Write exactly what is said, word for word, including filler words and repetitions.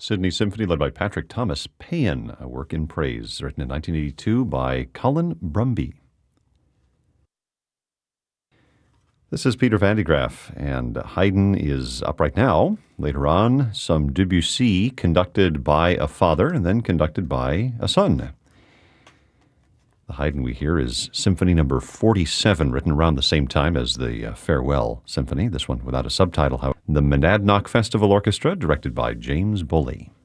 Sydney Symphony led by Patrick Thomas. Paean, a work in praise, written in nineteen eighty-two by Colin Brumby. This is Peter Van de Graaff, and Haydn is up right now. Later on, some Debussy conducted by a father and then conducted by a son. The Haydn we hear is Symphony number forty-seven, written around the same time as the uh, Farewell Symphony, this one without a subtitle, however. The Monadnock Festival Orchestra, directed by James Bully.